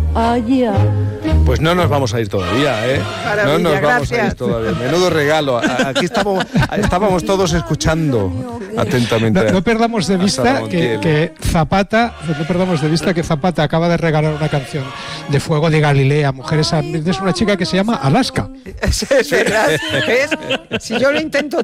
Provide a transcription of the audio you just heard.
allá. Pues no nos vamos a ir todavía, ¿eh? Maravilla, no nos vamos gracias. a ir todavía. Menudo regalo. Aquí estábamos todos escuchando atentamente. No perdamos de a vista Sara Montiel. que Zapata acaba de regalar una canción de Fuego de Galilea, Mujeres Ardientes, una chica que se llama Alaska. Es verdad. ¿Ves? Si yo lo intento